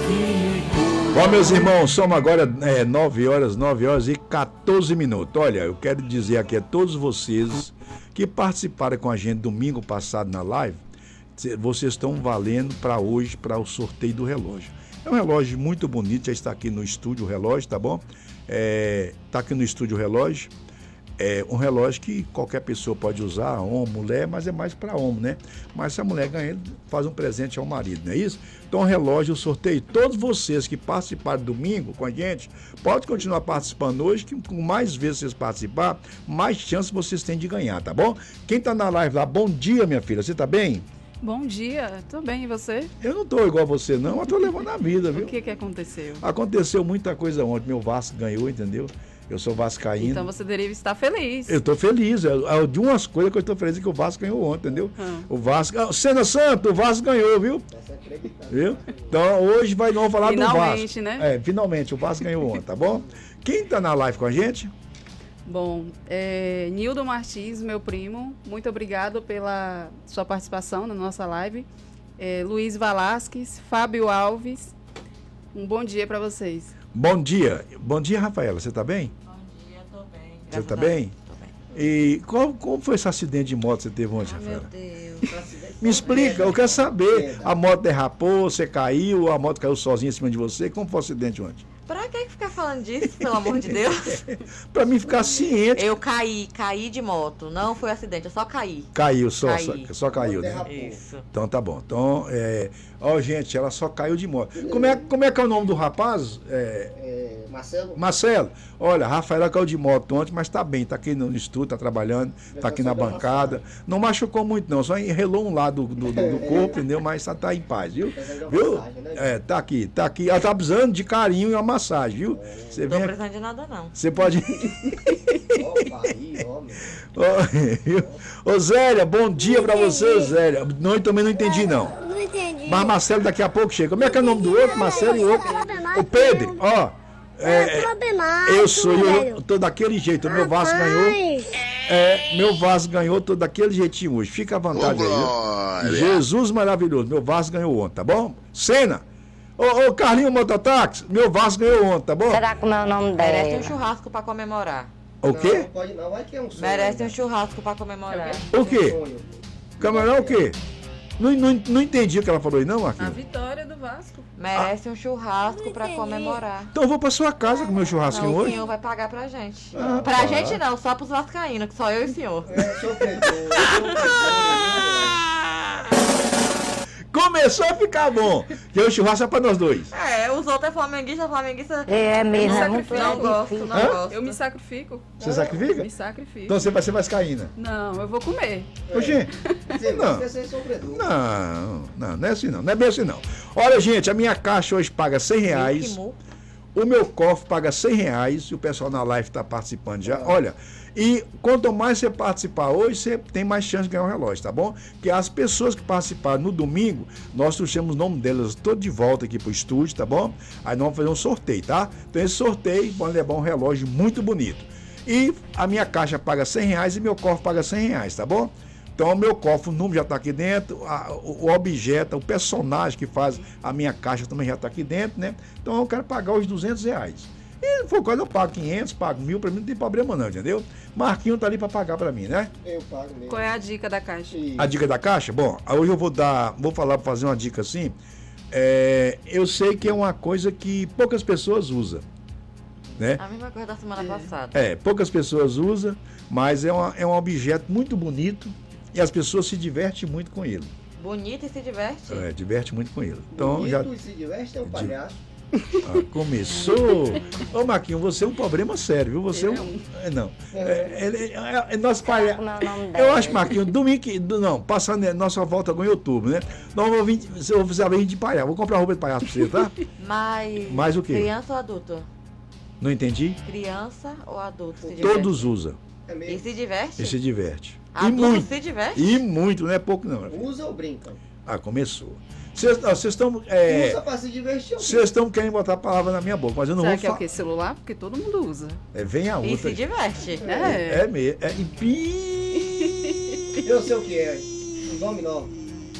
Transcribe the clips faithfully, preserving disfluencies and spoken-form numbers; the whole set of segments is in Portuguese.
Bom, meus irmãos, somos agora é, nove horas, nove horas e quatorze minutos. Olha, eu quero dizer aqui a todos vocês que participaram com a gente domingo passado na live, vocês estão valendo para hoje, para o sorteio do relógio. É um relógio muito bonito, já está aqui no estúdio o relógio, tá bom? É, tá aqui no estúdio o relógio. É um relógio que qualquer pessoa pode usar, homem, mulher, mas é mais para homem, né? Mas se a mulher ganha, faz um presente ao marido, não é isso? Então, o relógio, o sorteio, todos vocês que participaram domingo com a gente, pode continuar participando hoje, que com mais vezes vocês participar, mais chances vocês têm de ganhar, tá bom? Quem tá na live lá, bom dia, minha filha, você tá bem? Bom dia, tô bem, e você? Eu não tô igual a você não, mas tô levando a vida, viu? O que que aconteceu? Aconteceu muita coisa ontem, meu Vasco ganhou, entendeu? Eu sou vascaíno. Então você deveria estar feliz. Eu estou feliz. É, é de umas coisas que eu estou feliz é que o Vasco ganhou ontem, entendeu? Hum. O Vasco... Ah, Cena Santo, o Vasco ganhou, viu? Viu? Então hoje vai não falar finalmente, do Vasco. Finalmente, né? É, finalmente, o Vasco ganhou ontem, tá bom? Quem está na live com a gente? Bom, é, Nildo Martins, meu primo, muito obrigado pela sua participação na nossa live. É, Luiz Valasques, Fábio Alves, um bom dia para vocês. Bom dia. Bom dia, Rafaela. Você está bem? Bom dia, estou bem. Você está bem? Estou bem. E qual, como foi esse acidente de moto que você teve ontem, ah, Rafaela? Meu Deus. Me explica, eu quero saber. A moto derrapou, você caiu, a moto caiu sozinha em cima de você. Como foi o acidente ontem? Pra que ficar falando disso, pelo amor de Deus? Pra mim ficar ciente. Eu caí, caí de moto. Não foi acidente, eu só caí. Caiu, só, Caí. só, só caiu, né? Isso. Então tá bom. Então, é... Ó, gente, ela só caiu de moto. Como é, como é que é o nome do rapaz? É... É, Marcelo. Marcelo. Olha, a Rafaela caiu de moto ontem, mas tá bem. Tá aqui no estúdio, tá trabalhando, tá aqui na bancada. Não machucou muito não, só enrelou um lado do, do, do corpo, entendeu? Mas tá, tá em paz, viu? Viu? É, tá aqui, tá aqui. Ela tá precisando de carinho e uma massagem, viu? Você Não tô vem... precisando de nada, não. Você pode... Ô, Zélia, bom dia pra você, Zélia. Não, eu também não entendi, não. Não entendi. Mas Marcelo daqui a pouco chega. Como é que é o nome do outro? Marcelo e o outro? O Pedro, ó. É, eu sou, eu, eu tô daquele jeito. O meu Vasco ganhou. É, meu Vasco ganhou, tô daquele jeitinho hoje. Fica à vontade aí, viu? Jesus maravilhoso. Meu Vasco ganhou ontem, tá bom? Cena. Ô, ô Carlinho Mototáxi, meu Vasco ganhou ontem, tá bom? Será que o meu nome dela? Merece um churrasco pra comemorar. O quê? Não, pode não, vai que é um sonho. Merece um churrasco pra comemorar. O quê? Camarão o quê? Não, não, não entendi o que ela falou aí, não, Marquinhos? A vitória do Vasco. Merece um churrasco pra comemorar. Então eu vou pra sua casa com o meu churrasquinho Não, o hoje. senhor vai pagar pra gente. Ah, pra tá. gente não, só pros vascaínos, que só eu e o senhor. É, sofredor, sofredor. Começou a ficar bom. E o churrasco é pra nós dois. É, os outros é flamenguista, flamenguista. É mesmo, é Não, muito não gosto, não Hã? gosto. Eu me sacrifico. Você sacrifica? Me sacrifico. Então você vai ser vascaína. Não, eu vou comer. Oxê. Você Não. vai ser sofredor. Não, não, não é assim não. Não é bem assim não. Olha, gente, a minha caixa hoje paga cem reais. Queimou. O meu cofre paga cem reais. E o pessoal na live está participando já. Olha, e quanto mais você participar hoje, você tem mais chance de ganhar um relógio, tá bom? Porque as pessoas que participaram no domingo, nós trouxemos o nome delas todo de volta aqui pro estúdio, tá bom? Aí nós vamos fazer um sorteio, tá? Então esse sorteio pode levar um relógio muito bonito. E a minha caixa paga cem reais e meu cofre paga cem reais, tá bom? Então o meu cofre, o número já está aqui dentro, a, o, o objeto, o personagem que faz a minha caixa também já está aqui dentro, né? Então eu quero pagar os duzentos reais. E se for coisa, eu pago quinhentos, pago mil, para mim não tem problema não, entendeu? Marquinho tá ali para pagar para mim, né? Eu pago mesmo. Qual é a dica da caixa? A dica da caixa? Bom, hoje eu vou dar, vou falar, fazer uma dica assim. É, eu sei que é uma coisa que poucas pessoas usam, né? A mesma coisa da semana passada. É, poucas pessoas usam, mas é, uma, é um objeto muito bonito e as pessoas se divertem muito com ele. Bonito e se diverte. É, diverte muito com ele. Então Bonito já e se diverte é um palhaço. ah, começou. Ô Marquinhos, você é um problema sério, viu? Você é um. É, não. É, é, é, é, nosso pai. Como é o nome Eu dela? acho, Marquinhos, domingo que. Não, passando a nossa volta agora em outubro, né? Nós vamos vir. Se eu fizer vir de palhaço, vou comprar roupa de palhaço pra você, tá? Mas. Mais o quê? Criança ou adulto? Não entendi? Criança ou adulto se diverte? Todos usam É E mesmo. se diverte? e se diverte. E Adulto muito. se diverte? E muito, não é pouco não. Usa ou brinca? Ah, começou. Vocês estão. É, Usa pra se divertir. ou vocês estão querendo botar a palavra na minha boca, mas eu não Será vou que é o falar. quê? Celular? Porque todo mundo usa. É, vem a E outra. se diverte? É. É mesmo. É, e pi- Eu sei o que é. Um nome novo.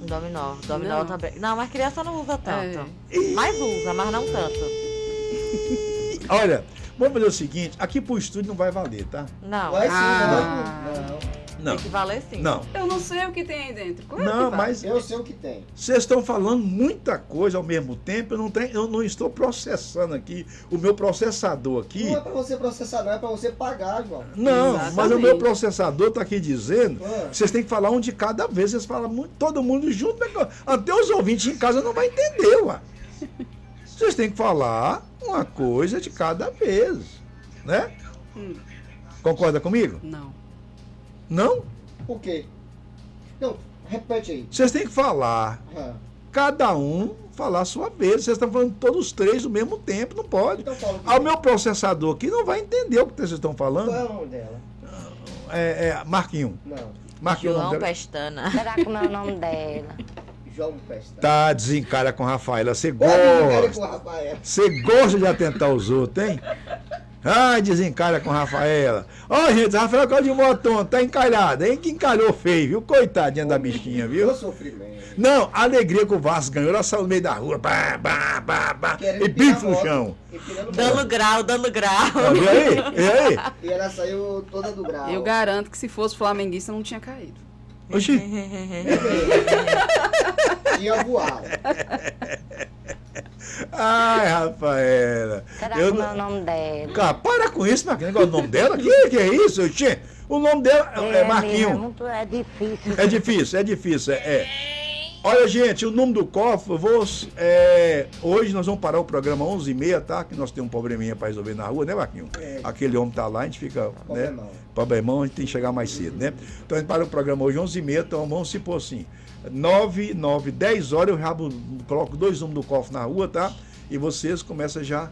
Dominó. Dominó Não. também. Não, mas criança não usa tanto. É. Mas usa, mas não tanto. Olha, vamos fazer o seguinte, aqui pro estúdio não vai valer, tá? Não. Vai sim, Ah. não. Não. Não, Tem que valer sim. não. Eu não sei o que tem aí dentro. Claro Não, que vai. mas Eu sei o que tem. vocês estão falando muita coisa ao mesmo tempo, eu não, tenho, eu não estou processando aqui. O meu processador aqui. Não é pra você processar, não, é pra você pagar, João. Não, Exatamente. mas o meu processador está aqui dizendo Ah. que vocês têm que falar um de cada vez. Vocês falam muito, todo mundo junto. né? Até os ouvintes em casa não vão entender, ué. Vocês têm que falar uma coisa de cada vez, né? Hum, Concorda comigo? não. Não? Por quê? Não, repete aí. Vocês têm que falar, Ah. cada um falar a sua vez. Vocês estão falando todos os três ao mesmo tempo, não pode. Então fala o que Ah, o tem. meu processador aqui não vai entender o que vocês estão falando. Qual é o nome dela? É, é Marquinho. Não. Marquinho, o João nome dela. Pestana. Será como é o nome dela? João Pesta. Tá, desencara com a Rafaela. Você Pode ligar gosta. com o Rafael. Você gosta de atentar os outros, hein? Ai, desencara com a Rafaela. Ó, gente, a Rafaela caiu de motom, tá encalhada, hein? Que encalhou feio, viu? Coitadinha da bichinha, viu? Eu sofrimento. Não, a alegria que o Vasco ganhou, ela saiu no meio da rua, bah, bah, bah, bah, Querendo e empinar bife no moto, chão. empinando Dando moto. grau, dando grau. Tá, e aí? E aí? E ela saiu toda do grau. Eu garanto que se fosse flamenguista não tinha caído. Oxi, Tinha voado. ai, Rafaela. Será Eu como é não- o nome dela? Cara, para com isso, Marquinhos. Negócio do nome dela? Que, que é isso, oxi? O nome dela é, mesmo, É, Marquinho. muito, é difícil. É difícil, é difícil. É, é. Olha, gente, o número do cofre, eu vou. é, hoje nós vamos parar o programa onze e meia, tá? Que nós temos um probleminha para resolver na rua, né, Marquinho? É. Aquele homem tá lá, a gente fica. Né? Problemão. Problemão, a gente tem que chegar mais cedo, né? Então a gente para o programa hoje onze e meia, então vamos se pôr assim. nove, nove, dez horas eu rabo, coloco dois números do cofre na rua, tá? E vocês começam já.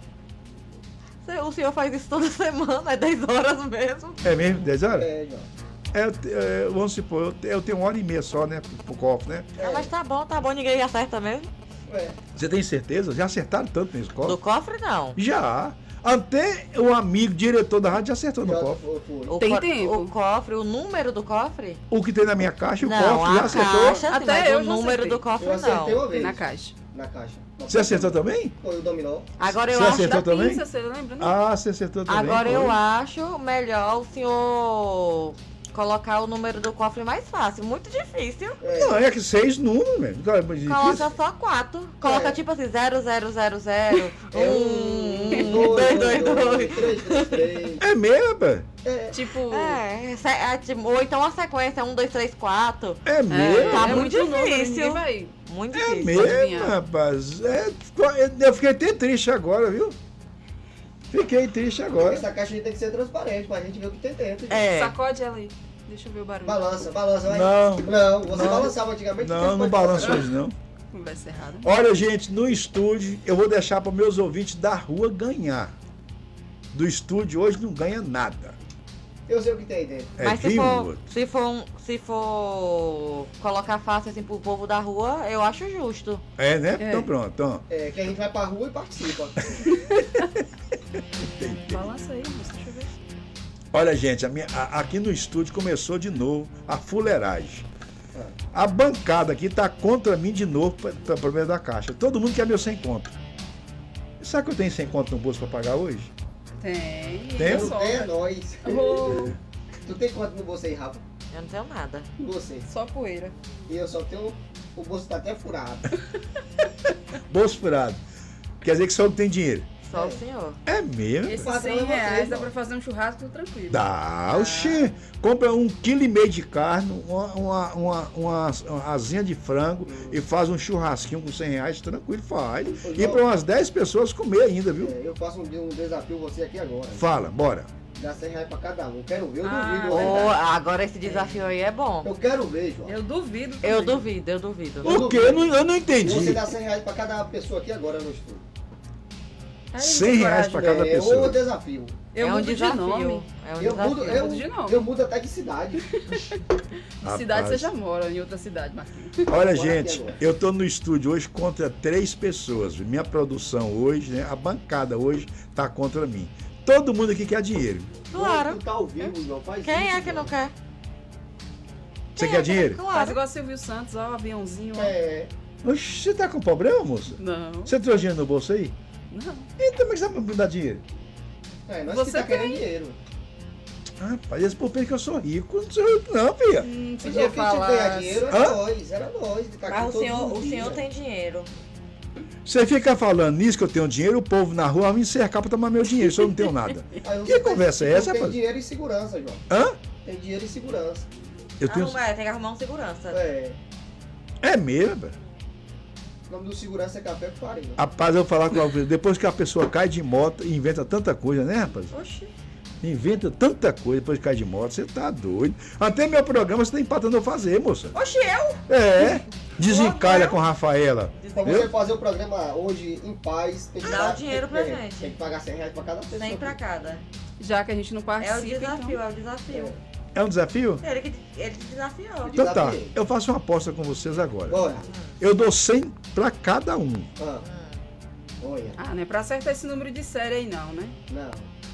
O senhor faz isso toda semana, é dez horas mesmo. É mesmo? dez horas? É, João. É, é, vamos supor, eu, te- eu tenho uma hora e meia só, né? Pro, pro cofre, né? Ah, mas tá bom, tá bom, ninguém acerta mesmo. É. Você tem certeza? Já acertaram tanto nesse cofre? Do cofre, não. Já. Até o amigo, diretor da rádio, já acertou no Já cofre. foi, foi. O Tem co- tempo. O cofre, o número do cofre? O que tem na minha caixa, o não, cofre já a acertou. caixa, sim, Até mas eu o já número acertei. do cofre Eu acertei não. uma vez. Na caixa. Na caixa. Você acertou também? Foi o dominó. Agora eu Você acho, acertou Da também? pinça, você lembra, né? Ah, você acertou também. agora foi. eu acho melhor o senhor colocar o número do cofre mais fácil. Muito difícil. É. Não, é que seis números, velho. Cara, mas difícil. Coloca só quatro. Coloca É. tipo assim, zero, zero, zero, zero, É um, um, dois, dois, dois. três, três, três. É mesmo, rapaz? É. Tipo, É, se- é, tipo, ou então a sequência, um, dois, três, quatro. É mesmo? tá é muito número, difícil. ninguém vai- Muito É difícil. mesmo, adivinhar. rapaz. É, eu fiquei até triste agora, viu? Fiquei triste agora. Essa caixa tem que ser transparente pra gente ver o que tem dentro. É. Sacode ela aí. Deixa eu ver o barulho. Balança, balança, vai. Não. Não, você Não. balançava antigamente. Não, você não pode balança balançar. hoje, não. Conversa errada. Olha, gente, no estúdio, eu vou deixar para meus ouvintes da rua ganhar. Do estúdio hoje não ganha nada. Eu sei o que tem aí dentro. É Mas se vivo. for, se, for, um- se for colocar fácil assim pro povo da rua, eu acho justo. É, né? É. Então pronto. Então. É, que a gente vai pra rua e participa. Balança aí, moça, deixa eu ver. Olha, gente, a minha, a- aqui no estúdio começou de novo a fuleiragem. A bancada aqui tá contra mim de novo para problema da caixa. Todo mundo quer meu sem conto. Sabe que eu tenho sem conto no bolso para pagar hoje? Tem. Tem? eu Não só. tem, é nóis. Oh, Tu tem quanto no bolso aí, Rafa? Eu não tenho nada. Você. só poeira. E eu só tenho. O bolso tá até furado. Bolso furado. Quer dizer que só não tem dinheiro. Só É. o senhor. É mesmo? Esses patrão é cem você, reais dá irmão. pra fazer um churrasco tranquilo. Dá, oxê. Compra um quilo e meio de carne, uma, uma, uma, uma, uma asinha de frango e faz um churrasquinho com cem reais, tranquilo, faz. E para umas dez pessoas comer ainda, viu? É, eu faço um, um desafio você aqui agora. Fala, bora. Dá cem reais pra cada um. Quero ver, eu Ah. duvido. Ô, é verdade. agora esse desafio aí é bom. Eu quero ver, João. Eu duvido. Eu também. duvido, eu duvido. O quê? Eu não, eu não Você entendi. dá cem reais pra cada pessoa aqui agora no estúdio. Aí, cem não tem reais coragem. pra cada é, pessoa. o desafio. Eu é um mudo de desafio. nome. É um eu, desafio. mudo, eu, mudo de nome. eu mudo até de cidade. De cidade você já mora, em outra cidade, Marquinhos. Olha, Bora gente, aqui agora. eu tô no estúdio hoje contra três pessoas. Minha produção hoje, né? A bancada hoje tá contra mim. Todo mundo aqui quer dinheiro. Claro. Tu tá ao vivo, João. Faz Quem isso, é que João. não quer? Você quer dinheiro? Faz Claro. igual Silvio Santos, ó, aviãozinho. Ó. É. Oxe, você tá com problema, moça? Não, Você trouxe dinheiro no bolso aí? não. Então, como é que você vai me dar dinheiro? É, nós Você que tá tem. querendo dinheiro. Ah, rapaz, esse por que eu sou rico. Não sou rico, não, filha. Hum, Se podia eu ganhar falar. dinheiro, Hã? era nós, era nós. Que tá aqui Mas o todos senhor, os o dias. senhor tem dinheiro. Você fica falando nisso que eu tenho dinheiro, o povo na rua vai me cercar pra tomar meu dinheiro, se eu não tenho nada. Aí Que você conversa é tem- essa, Tem rapaz? dinheiro e segurança, João. Hã? Tem dinheiro e segurança. Eu tenho. Arruma, é, tem que arrumar um segurança. É. É mesmo, rapaz. O nome do segurança é café com farinha. Rapaz, eu vou falar com você. Depois que a pessoa cai de moto e inventa tanta coisa, né, rapaz? Oxi. Inventa tanta coisa depois que cai de moto, você tá doido. Até meu programa você tá empatando eu fazer, moça. Oxi, eu? É. Desencalha Logo eu? com a Rafaela. Pra Viu? você fazer o programa hoje em paz, tem que Dá dar- o dinheiro tem, pra é, gente. Tem que pagar cem reais pra cada pessoa. Nem pra cada. Já que a gente não É o participa, desafio, então. é o desafio. É um desafio? Ele que ele que desafiou. Então tá, Desafiei. eu faço uma aposta com vocês agora. Bora. Eu dou cem pra cada um. Ah. Olha. Ah, não é pra acertar esse número de série aí, não, né? Não.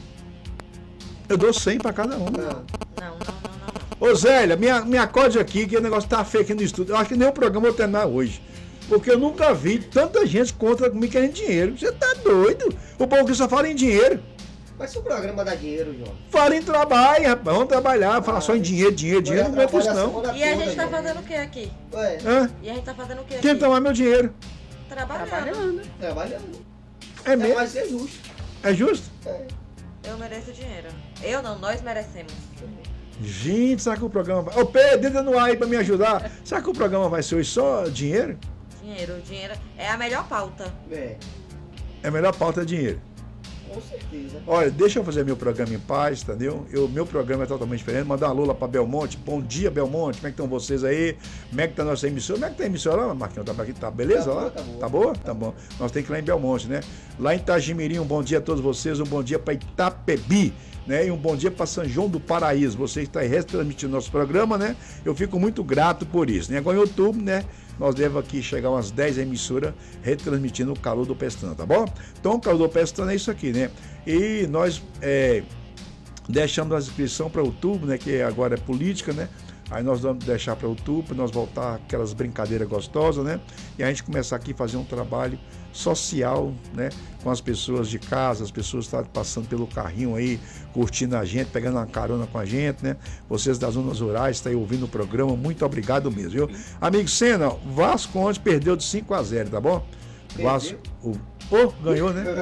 Eu dou cem pra cada um. Não. Não, não, não, não, não. Ô Zélia, me, me acorde aqui que o negócio tá feio aqui no estúdio. Eu acho que nem o programa eu vou terminar hoje. Porque eu nunca vi tanta gente contra me querendo dinheiro. Você tá doido? O povo que só fala em dinheiro. Mas se o programa dá dinheiro, João. Fala em trabalho, rapaz. Vamos trabalhar. Falar só em dinheiro, dinheiro, dinheiro. Não aguento isso, não. E a gente tá fazendo o que aqui? Ué, Hã? E a gente tá fazendo o que aqui? Quem tomar meu dinheiro? Trabalhando. Trabalhando. trabalhando. É É mesmo? mais ser justo. É justo? É. Eu mereço dinheiro. Eu não, nós merecemos. Gente, será que o programa vai... Ô Pedro, entra no ar aí pra me ajudar. Será que o programa vai ser hoje só dinheiro? Dinheiro, dinheiro é a melhor pauta. É. É a melhor pauta é dinheiro. Com certeza. Olha, deixa eu fazer meu programa em paz, entendeu? Eu, meu programa é totalmente diferente. Mandar uma lula pra Belmonte. Bom dia, Belmonte. Como é que estão vocês aí? Como é que tá a nossa emissora? Como é que tá a emissora lá, Marquinhos? Tá aqui, tá beleza Tá lá? boa, tá boa. Tá boa? Tá bom. Nós temos que ir lá em Belmonte, né? Lá em Itagimirim, um bom dia a todos vocês. Um bom dia pra Itapebi, né? E um bom dia pra São João do Paraíso. Você está aí retransmitindo nosso programa, né? Eu fico muito grato por isso, né? Agora em outubro, né? Nós devemos aqui chegar umas dez emissoras retransmitindo o Calor do Pestana, tá bom? Então, o Calor do Pestana é isso aqui, né? E nós é, deixamos a inscrição para outubro, né? Que agora é política, né? Aí nós vamos deixar para outubro, nós voltar aquelas brincadeiras gostosas, né? E a gente começar aqui a fazer um trabalho social, né? Com as pessoas de casa, as pessoas que estão passando pelo carrinho aí, curtindo a gente, pegando uma carona com a gente, né? Vocês das zonas rurais estão aí ouvindo o programa, muito obrigado mesmo, viu? Amigo Senna, Vasco ontem perdeu de cinco a zero, tá bom? Perdeu? Vasco, o, oh, ganhou, né?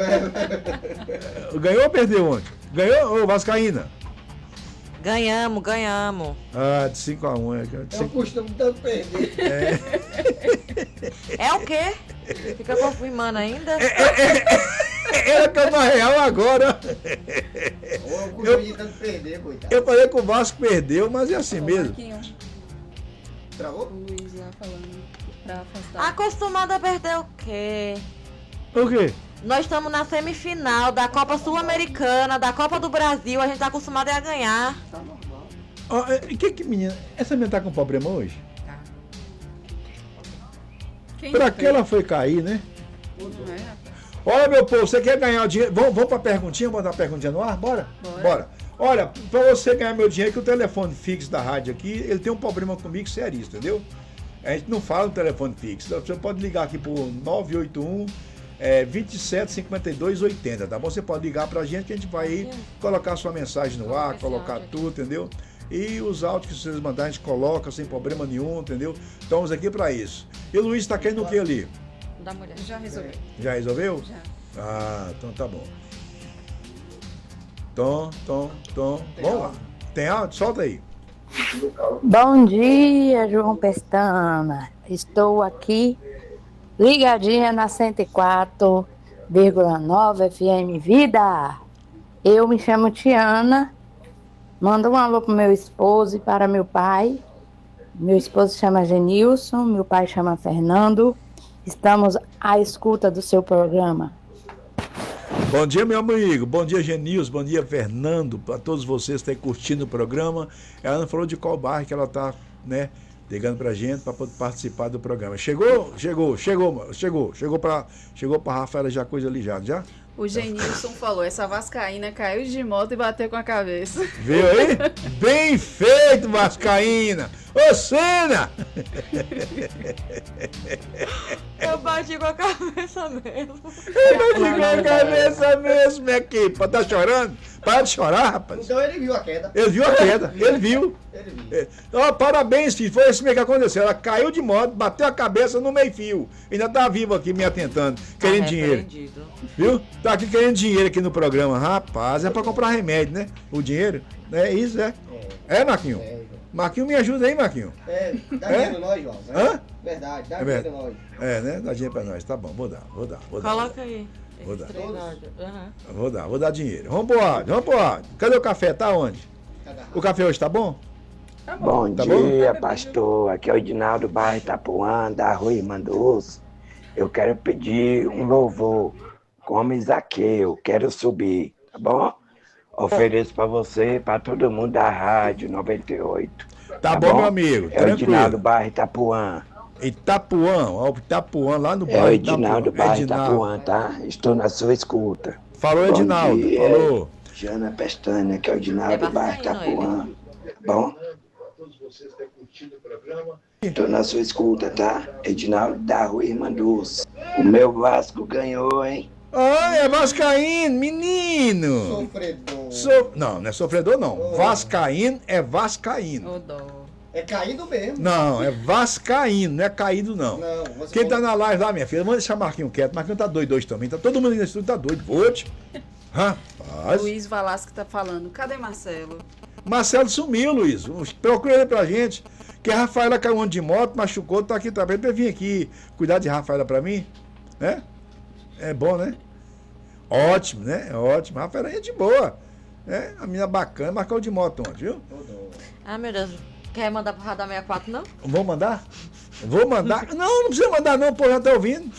Ganhou ou perdeu ontem? Ganhou, ô Vascaína? Ganhamos, ganhamos. Ah, de cinco a um. É, de É um cinco- costume tanto perder. É o quê? Fica confirmando ainda? Era cama real agora. Ou é um costume de tanto perder, coitado. Eu falei que o Vasco perdeu, mas é assim Ô, mesmo. Marquinhos, Travou? o Luiz lá falando pra afastar. Acostumado a perder o quê? O quê? Nós estamos na semifinal da Copa Sul-Americana, da Copa do Brasil, a gente tá acostumado a ganhar. Tá normal. Ó, é, que que menina? Essa menina tá com problema hoje? Tá. Quem Pra fez? que ela foi cair, né? Não é, rapaz? Olha, meu povo, você quer ganhar o dinheiro? Vamos, vamos pra perguntinha, botar a perguntinha no ar? Bora? Bora. Olha, pra você ganhar meu dinheiro, que o telefone fixo da rádio aqui, ele tem um problema comigo sério, entendeu? A gente não fala no telefone fixo. Você pode ligar aqui pro nove oito um, é, vinte e sete, cinquenta e dois, oitenta, tá bom? Você pode ligar pra gente que a gente vai aí colocar sua mensagem no ar, colocar tudo, entendeu? E os áudios que vocês mandarem, a gente coloca sem problema nenhum, entendeu? Estamos aqui pra isso. E o Luiz tá querendo o que ali? Da mulher. Já resolveu. Já resolveu? Já. Ah, então tá bom. Tom, tom, tom. Vamos lá. Tem áudio? Solta aí. Bom dia, João Pestana. Estou aqui ligadinha na cento e quatro vírgula nove F M Vida. Eu me chamo Tiana. Manda um alô pro meu esposo e para meu pai. Meu esposo chama Genilson, meu pai chama Fernando. Estamos à escuta do seu programa. Bom dia, meu amigo. Bom dia, Genilson. Bom dia, Fernando. Para todos vocês que estão curtindo o programa. Ela não falou de qual bairro que ela está, né, ligando pra gente para poder participar do programa. Chegou? Chegou, chegou, chegou. Chegou para chegou para Rafaela já coisa ali já, já? O Genilson falou, essa vascaína caiu de moto e bateu com a cabeça. Viu aí? Bem feito, vascaína! Ô, Sena! Eu bati com a cabeça mesmo. Eu bati com a cabeça mesmo, minha equipe. Tá chorando? Para de chorar, rapaz. Então ele viu a queda. Ele viu a queda, ele viu. Ele viu. É. Ó, parabéns, filho. Foi isso mesmo que aconteceu. Ela caiu de moto, bateu a cabeça no meio-fio. Ainda tá vivo aqui me atentando, querendo Tá dinheiro. repreendido. Viu? Tá aqui querendo dinheiro aqui no programa. Rapaz, é pra comprar remédio, né? O dinheiro. É isso, é. É, Marquinho? É, João. Marquinho, me ajuda aí, Marquinho. É, dá É? dinheiro nós, João. né? Hã? Verdade, dá É dinheiro verdade. nós. É, né? Dá dinheiro pra nós. Tá bom, vou dar, vou dar, vou dar. Coloca aí. Vou dar. Esses três áudios. Aham. Vou dar, vou dar dinheiro. Vamos pro áudio, vamos pro áudio. Cadê o café? Tá onde? O café hoje tá bom? Bom Tá bom? dia, pastor. Aqui é o Edinaldo Barra Itapuã, da Rua Irmandoso. Eu quero pedir um louvor como Isaqueu. Quero subir, tá bom? Ofereço pra você, pra todo mundo da Rádio noventa e oito. Tá, bom, meu amigo. É o Edinaldo Tranquilo. Barra Itapuã. Itapuã, ó, Itapuã, lá no É bairro o Edinaldo Itapuã. Barra Edinaldo. Itapuã, tá? Estou na sua escuta. Falou, Bom Edinaldo. dia. Falou. Jana Pestana, que é o É Edinaldo Barra vascaíno Itapuã. Tá bom? Estou na sua escuta, tá? Edinaldo da Rua Irmandoso. O meu Vasco ganhou, hein? Ah, é vascaíno, menino. Sofredor. So... Não, não é sofredor, não. Vascaíno é vascaíno. Ô, dó. É caído mesmo. Não, é vascaíno, não é caído, não. Não, você Quem tá falou- na live lá, minha filha, manda deixar Marquinho quieto. Marquinho tá doido hoje também. Tá todo mundo aí nesse estúdio tá doido. Vote. Rapaz. Luiz Valasco tá falando, cadê Marcelo? Marcelo sumiu, Luiz. Procura ele pra gente. Que a Rafaela caiu um de moto, machucou, tá aqui também. Pra vir aqui cuidar de Rafaela pra mim, né? É bom, né? Ótimo, né? É ótimo. A Rafaela é de boa. É, a menina bacana, marcou de moto ontem, viu? Ah, meu Deus. Quer mandar pro Radar sessenta e quatro, não? Vou mandar? Vou mandar? Não, não precisa mandar não, pô, já tá ouvindo.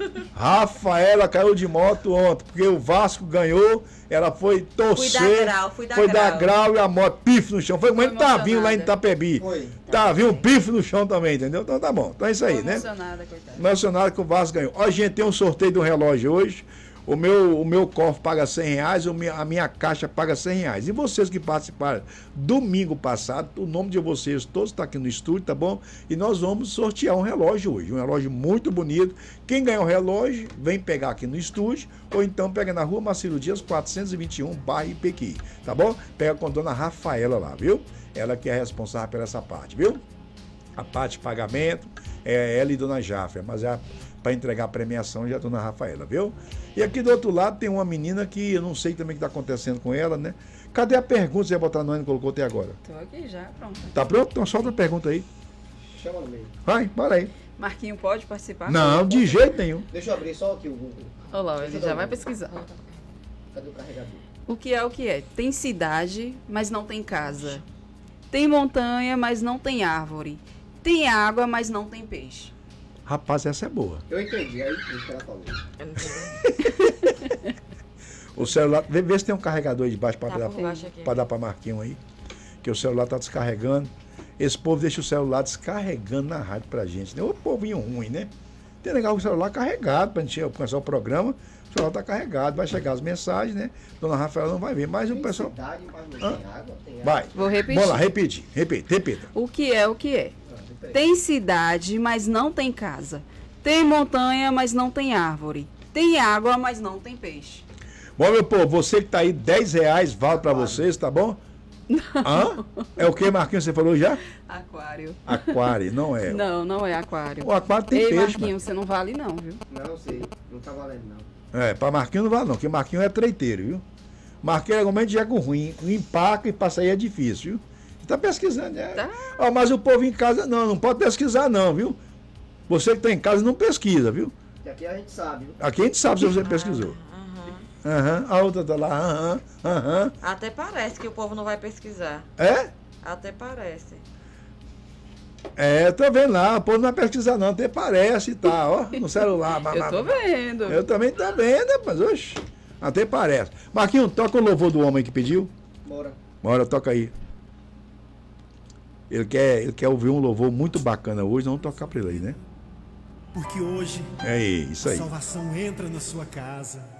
Rafaela caiu de moto ontem, porque o Vasco ganhou, ela foi torcer. Fui dar grau, fui dar foi dar grau. grau e a moto, pif no chão. Foi como Foi ele tá vindo lá em emocionada. Itapebi. Foi. Tá vindo, pif no chão também, entendeu? Então tá bom. Então é isso aí, Tô né? emocionada, coitada. Emocionado que o Vasco ganhou. Ó, gente, tem um sorteio do relógio hoje. O meu, o meu cofre paga cem reais, o minha- a minha caixa paga cem reais. E vocês que participaram domingo passado, o nome de vocês todos está aqui no estúdio, tá bom? E nós vamos sortear um relógio hoje. Um relógio muito bonito. Quem ganhar o relógio, vem pegar aqui no estúdio, ou então pega na rua Marcelo Dias, quatrocentos e vinte e um, bairro Ipequi, tá bom? Pega com a dona Rafaela lá, viu? Ela que é responsável por essa parte, viu? A parte de pagamento é ela e dona Jafra, mas é para entregar a premiação já a dona Rafaela, viu? E aqui do outro lado tem uma menina que eu não sei também o que está acontecendo com ela, né? Cadê a pergunta que você ia botar no ano e colocou até agora? Tô aqui já, pronto. Tá pronto? Então solta a pergunta aí. Chama no meio. Vai, bora aí. Marquinho pode participar? Não, de jeito nenhum. Deixa eu abrir só aqui o Google. Olá, ele já vai pesquisar. Cadê o carregador? O que é o que é? Tem cidade, mas não tem casa. Tem montanha, mas não tem árvore. Tem água, mas não tem peixe. Rapaz, essa é boa. Eu entendi, aí o que ela falou. Eu não sei. O celular, vê, vê se tem um carregador aí de baixo para Tá dar, por baixo aqui. pra dar para Marquinho aí. Que o celular tá descarregando. Esse povo deixa o celular descarregando na rádio pra gente, né? O povinho ruim, né? Tem legal o celular carregado pra gente alcançar o programa. O celular tá carregado, vai chegar as mensagens, né? Dona Rafaela não vai ver, mas o Tem pessoal. cidade, mas Hã? não tem água. Tem água. Vai. Vou repetir. Vamos lá, repite, repite, repita. O que é o que é? Ah, peraí. Tem cidade, mas não tem casa. Tem montanha, mas não tem árvore. Tem água, mas não tem peixe. Bom, meu povo, você que tá aí, dez reais vale pra vocês, tá bom? Hã? É o que, Marquinhos, você falou já? Aquário. Aquário, não é. Não, não é aquário. O aquário tem Ei, peixe, Marquinho, você não vale não, viu? Não sei, não tá valendo não. mas... É, pra Marquinhos não vale não, porque Marquinhos é treiteiro, viu? Marquinhos é realmente já com ruim. O empaque e pra sair é difícil, viu? Tá pesquisando, né? Tá. Ó, mas o povo em casa, não, não pode pesquisar não, viu? Você que tá em casa não pesquisa, viu? E aqui a gente sabe, viu? Aqui a gente sabe se você pesquisou. Aham. Aham, a outra tá lá, aham, aham. Até parece que o povo não vai pesquisar. É? Até parece. É, tô vendo lá, o povo não vai pesquisar não, até parece e tá, ó, no celular. Eu tô vendo. Eu também tô vendo, mas oxe, até parece. Marquinhos, toca o louvor do homem que pediu. Bora. Bora, toca aí. Ele quer, ele quer ouvir um louvor muito bacana hoje, vamos tocar pra ele aí, né? Porque hoje É isso a aí. salvação entra na sua casa.